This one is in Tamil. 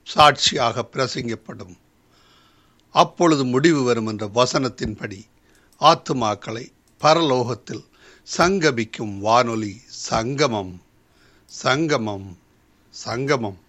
சாட்சியாக பிரசங்கப்படும். அப்பொழுது முடிவு வரும் என்ற வசனத்தின்படி ஆத்துமாக்களை பரலோகத்தில் சங்கமிக்கும் வானொலி சங்கமம். சங்கமம். சங்கமம்.